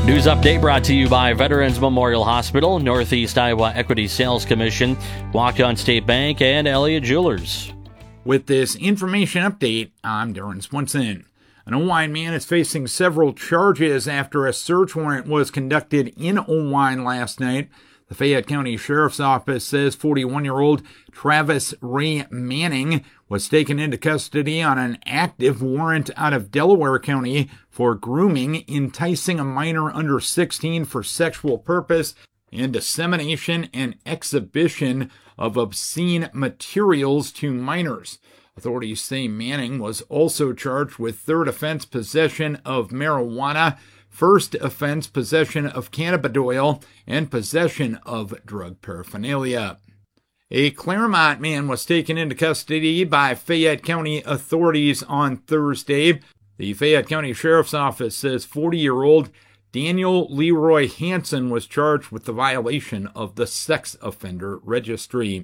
News update brought to you by Veterans Memorial Hospital, Northeast Iowa Equity Sales Commission, Walk-On State Bank, and Elliott Jewelers. With this information update, I'm Darren Swenson. An Owine man is facing several charges after a search warrant was conducted in Owine last night. The Fayette County Sheriff's Office says 41-year-old Travis Ray Manning was taken into custody on an active warrant out of Delaware County for grooming, enticing a minor under 16 for sexual purpose, and dissemination and exhibition of obscene materials to minors. Authorities say Manning was also charged with third offense possession of marijuana, first offense possession of cannabidiol, and possession of drug paraphernalia. A Claremont man was taken into custody by Fayette County authorities on Thursday. The Fayette County Sheriff's Office says 40-year-old Daniel Leroy Hansen was charged with the violation of the sex offender registry.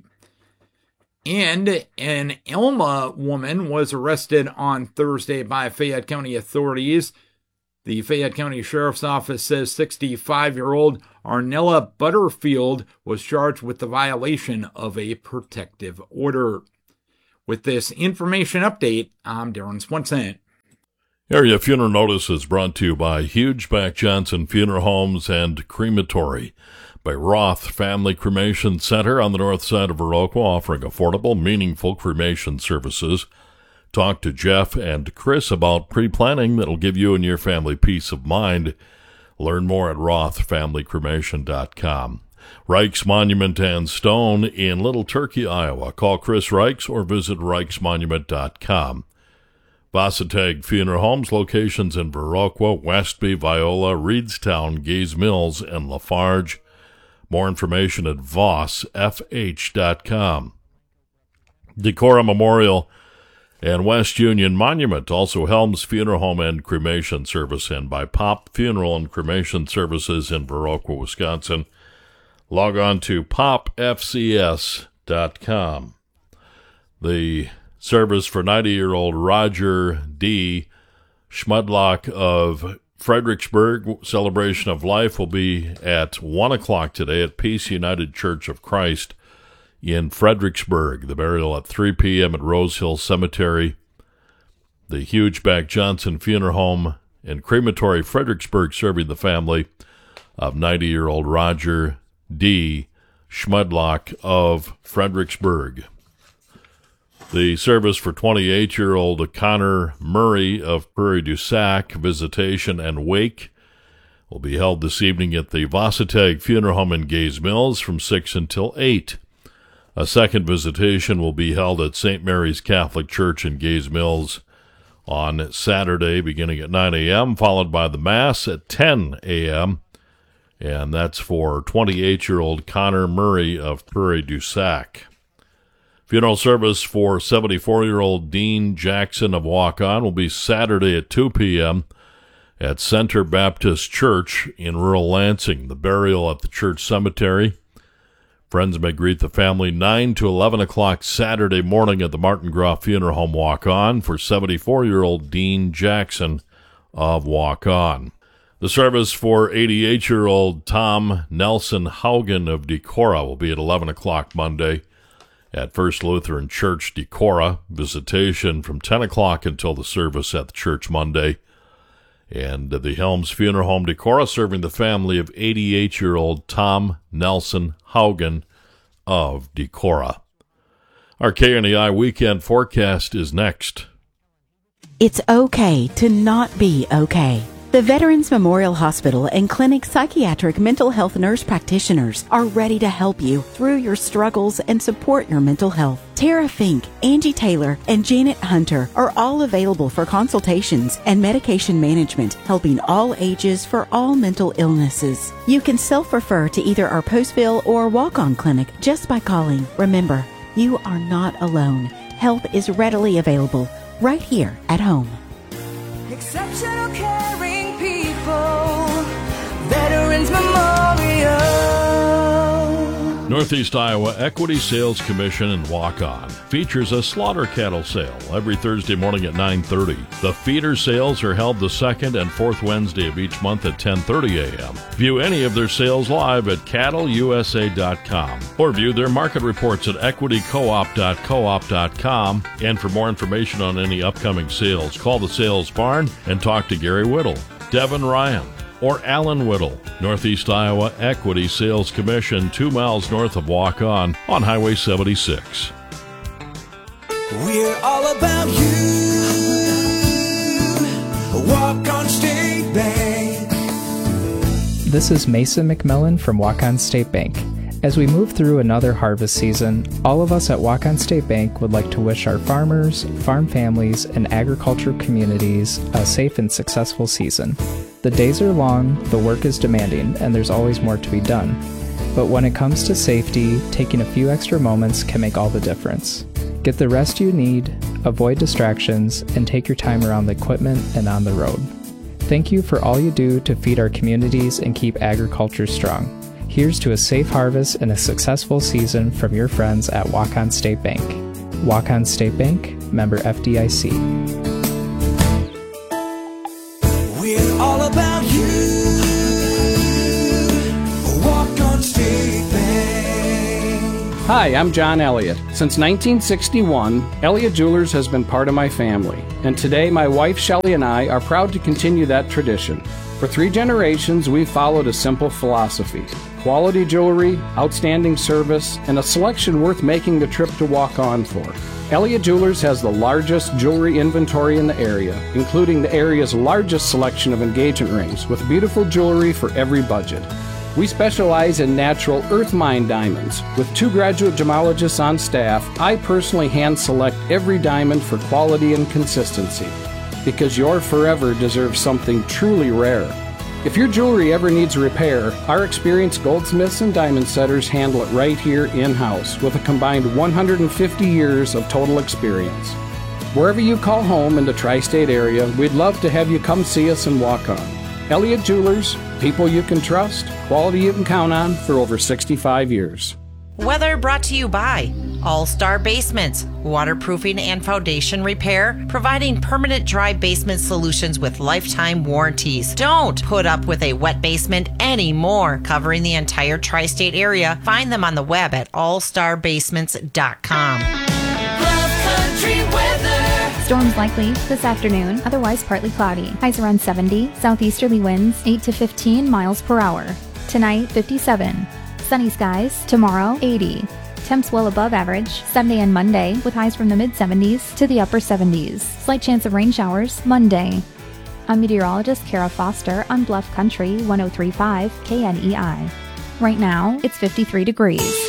And an Elma woman was arrested on Thursday by Fayette County authorities. The Fayette County Sheriff's Office says 65-year-old Arnella Butterfield was charged with the violation of a protective order. With this information update, I'm Darren Swenson. Area Funeral Notice is brought to you by Hugeback Johnson Funeral Homes and Crematory, by Roth Family Cremation Center on the north side of Viroqua, offering affordable, meaningful cremation services. Talk to Jeff and Chris about pre-planning that'll give you and your family peace of mind. Learn more at rothfamilycremation.com. Reichs Monument and Stone in Little Turkey, Iowa. Call Chris Reichs or visit reichsmonument.com. Vossatag Funeral Homes, locations in Viroqua, Westby, Viola, Reedstown, Gaze Mills, and Lafarge. More information at vossfh.com. Decorah Memorial and West Union Monument, also Helms Funeral Home and Cremation Service, and by Pop Funeral and Cremation Services in Viroqua, Wisconsin. Log on to popfcs.com. The service for 90-year-old Roger D. Schmudlock of Fredericksburg, celebration of life, will be at 1 o'clock today at Peace United Church of Christ in Fredericksburg. The burial at 3 p.m. at Rose Hill Cemetery. The Hugeback Johnson Funeral Home and Crematory Fredericksburg serving the family of 90-year-old Roger D. Schmudlock of Fredericksburg. The service for 28-year-old Connor Murray of Prairie du Sac, visitation and wake, will be held this evening at the Vossatag Funeral Home in Gaze Mills from 6 until 8. A second visitation will be held at St. Mary's Catholic Church in Gaze Mills on Saturday beginning at 9 a.m., followed by the Mass at 10 a.m., and that's for 28-year-old Connor Murray of Prairie du Sac. Funeral service for 74-year-old Dean Jackson of Walk-On will be Saturday at 2 p.m. at Center Baptist Church in rural Lansing. The burial at the church cemetery. Friends may greet the family 9 to 11 o'clock Saturday morning at the Martin Groff Funeral Home Walk-On for 74-year-old Dean Jackson of Walk-On. The service for 88-year-old Tom Nelson Haugen of Decorah will be at 11 o'clock Monday at First Lutheran Church, Decorah. Visitation from 10 o'clock until the service at the church Monday. And the Helms Funeral Home, Decorah, serving the family of 88-year-old Tom Nelson Haugen of Decorah. Our KNEI weekend forecast is next. It's okay to not be okay. The Veterans Memorial Hospital and Clinic psychiatric mental health nurse practitioners are ready to help you through your struggles and support your mental health. Tara Fink, Angie Taylor, and Janet Hunter are all available for consultations and medication management, helping all ages for all mental illnesses. You can self-refer to either our Postville or walk-on clinic just by calling. Remember, you are not alone. Help is readily available right here at home. Exceptional caring people, Veterans Memorial. Northeast Iowa Equity Sales Commission in Waukon features a slaughter cattle sale every Thursday morning at 9:30. The feeder sales are held the second and fourth Wednesday of each month at 10:30 a.m. View any of their sales live at cattleusa.com or view their market reports at equitycoop.coop.com. And for more information on any upcoming sales, call the sales barn and talk to Gary Whittle, Devin Ryan, or Alan Whittle. Northeast Iowa Equity Sales Commission, 2 miles north of Waukon on Highway 76. We're all about you. Waukon State Bank. This is Mason McMillan from Waukon State Bank. As we move through another harvest season, all of us at Waukon State Bank would like to wish our farmers, farm families, and agriculture communities a safe and successful season. The days are long, the work is demanding, and there's always more to be done. But when it comes to safety, taking a few extra moments can make all the difference. Get the rest you need, avoid distractions, and take your time around the equipment and on the road. Thank you for all you do to feed our communities and keep agriculture strong. Here's to a safe harvest and a successful season from your friends at Waukon State Bank. Waukon State Bank, member FDIC. We're all about you. Waukon State Bank. Hi, I'm John Elliott. Since 1961, Elliott Jewelers has been part of my family, and today my wife Shelley and I are proud to continue that tradition. For 3 generations, we've followed a simple philosophy: quality jewelry, outstanding service, and a selection worth making the trip to Waukon for. Elliott Jewelers has the largest jewelry inventory in the area, including the area's largest selection of engagement rings, with beautiful jewelry for every budget. We specialize in natural earth mine diamonds. With 2 graduate gemologists on staff, I personally hand select every diamond for quality and consistency, because your forever deserves something truly rare. If your jewelry ever needs repair, our experienced goldsmiths and diamond setters handle it right here in-house with a combined 150 years of total experience. Wherever you call home in the tri-state area, we'd love to have you come see us in Waukon. Elliott Jewelers, people you can trust, quality you can count on for over 65 years. Weather brought to you by All-Star Basements, waterproofing and foundation repair, providing permanent dry basement solutions with lifetime warranties. Don't put up with a wet basement anymore. Covering the entire tri-state area, find them on the web at allstarbasements.com. Love Country weather. Storms likely this afternoon, otherwise partly cloudy. Highs around 70, southeasterly winds 8 to 15 miles per hour. Tonight, 57. Sunny skies. Tomorrow, 80. Temps well above average. Sunday and Monday, with highs from the mid-70s to the upper 70s. Slight chance of rain showers Monday. I'm meteorologist Kara Foster on Bluff Country 103.5 KNEI. Right now, it's 53 degrees.